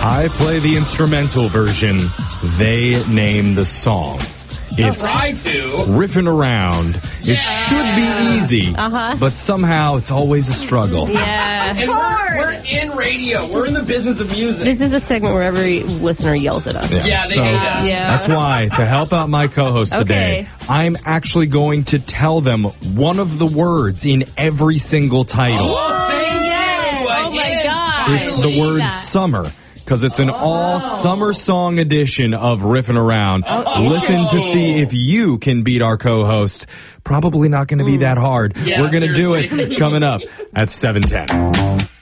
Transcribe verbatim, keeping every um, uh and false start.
I play the instrumental version. They name the song. It's Try to. riffing around. It should be easy, Uh-huh. but somehow it's always a struggle. Yeah. And we're, we're in radio. We're in the business of music. This is a segment where every listener yells at us. Yeah, they so hate us. Yeah. that's why, to help out my co-host today, Okay. I'm actually going to tell them one of the words in every single title. Oh, thank you. Oh, my Again, God. It's the finally. word that. summer. Because it's an all summer song edition of Riffin' Around. Oh. Listen to see if you can beat our co-host. Probably not going to be that hard. Yeah, We're going to do seriously. it coming up at seven ten.